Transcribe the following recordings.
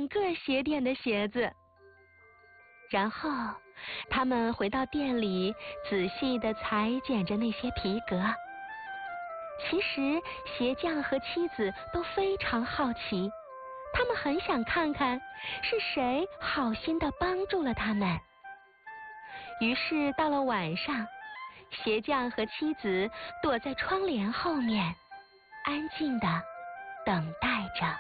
整个鞋店的鞋子。然后他们回到店里，仔细地裁剪着那些皮革。其实鞋匠和妻子都非常好奇，他们很想看看是谁好心地帮助了他们。于是到了晚上，鞋匠和妻子躲在窗帘后面，安静地等待着。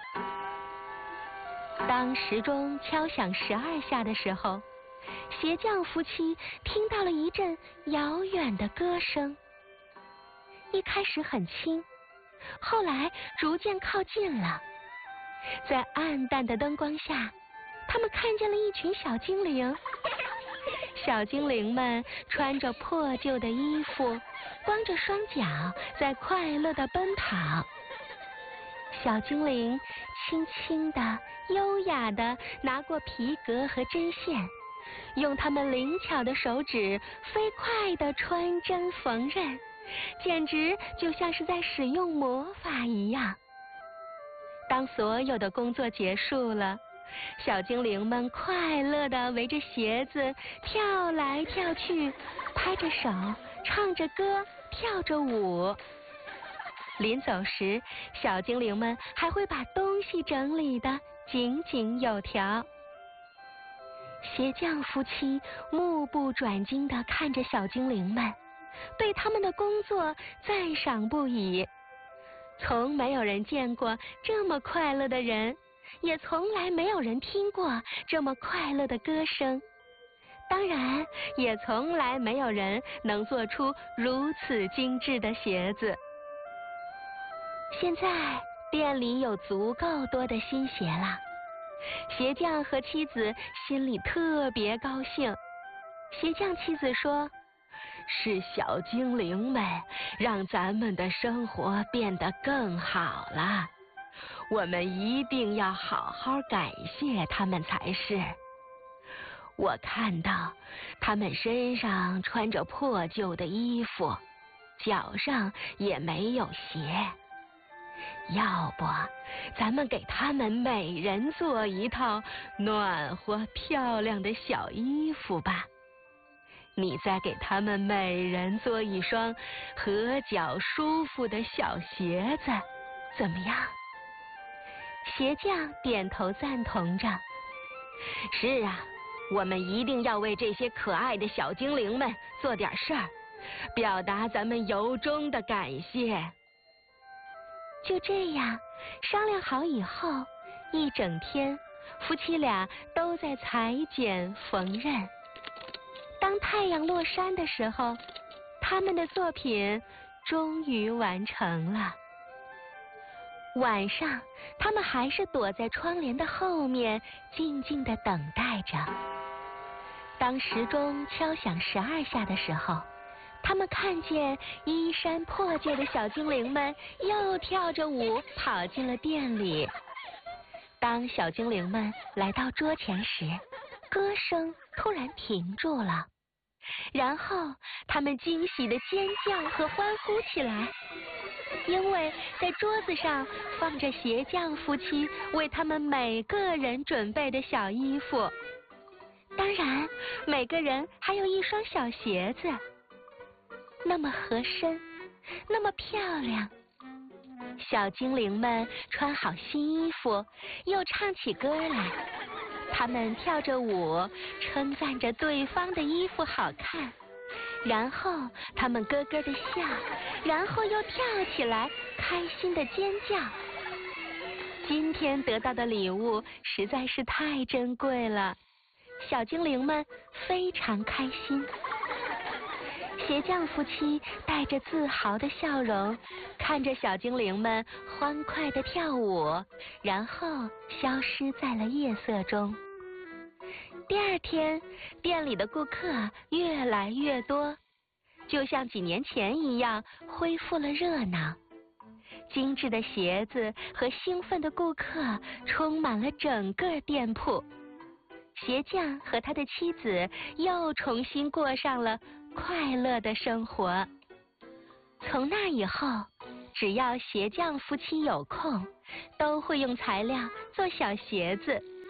当时钟敲响12下的时候，鞋匠夫妻听到了一阵遥远的歌声。一开始很轻，后来逐渐靠近了。在暗淡的灯光下，他们看见了一群小精灵。小精灵们穿着破旧的衣服，光着双脚，在快乐地奔跑。小精灵轻轻地、优雅地拿过皮革和针线，用他们灵巧的手指飞快地穿针缝纫，简直就像是在使用魔法一样。当所有的工作结束了，小精灵们快乐地围着鞋子跳来跳去，拍着手，唱着歌，跳着舞。临走时，小精灵们还会把东西整理得井井有条。鞋匠夫妻目不转睛地看着小精灵们，对他们的工作赞赏不已。从没有人见过这么快乐的人，也从来没有人听过这么快乐的歌声。当然，也从来没有人能做出如此精致的鞋子。现在店里有足够多的新鞋了，鞋匠和妻子心里特别高兴。鞋匠妻子说，是小精灵们让咱们的生活变得更好了，我们一定要好好感谢他们才是。我看到他们身上穿着破旧的衣服，脚上也没有鞋。要不咱们给他们每人做一套暖和漂亮的小衣服吧。你再给他们每人做一双合脚舒服的小鞋子，怎么样？鞋匠点头赞同着。是啊，我们一定要为这些可爱的小精灵们做点事儿，表达咱们由衷的感谢。就这样商量好以后，一整天夫妻俩都在裁剪缝纫。当太阳落山的时候，他们的作品终于完成了。晚上，他们还是躲在窗帘的后面，静静地等待着。当时钟敲响12下的时候，他们看见衣衫破旧的小精灵们又跳着舞跑进了店里。当小精灵们来到桌前时，歌声突然停住了，然后他们惊喜地尖叫和欢呼起来，因为在桌子上放着鞋匠夫妻为他们每个人准备的小衣服，当然每个人还有一双小鞋子，那么合身，那么漂亮。小精灵们穿好新衣服，又唱起歌来。他们跳着舞，称赞着对方的衣服好看，然后他们咯咯地笑，然后又跳起来，开心地尖叫。今天得到的礼物实在是太珍贵了，小精灵们非常开心。鞋匠夫妻带着自豪的笑容，看着小精灵们欢快地跳舞，然后消失在了夜色中。第二天，店里的顾客越来越多，就像几年前一样，恢复了热闹。精致的鞋子和兴奋的顾客充满了整个店铺。鞋匠和他的妻子又重新过上了快乐的生活。从那以后，只要鞋匠夫妻有空，都会用材料做小鞋子，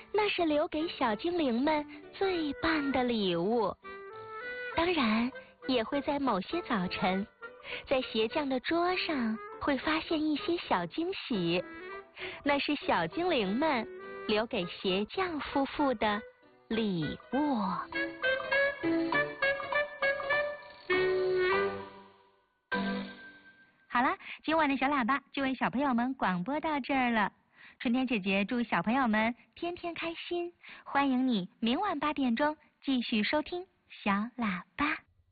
那是留给小精灵们最棒的礼物。当然，也会在某些早晨，在鞋匠的桌上会发现一些小惊喜，那是小精灵们留给鞋匠夫妇的礼物。 好了，今晚的小喇叭就为小朋友们广播到这儿了。春天姐姐祝小朋友们天天开心，欢迎你明晚8点钟继续收听小喇叭。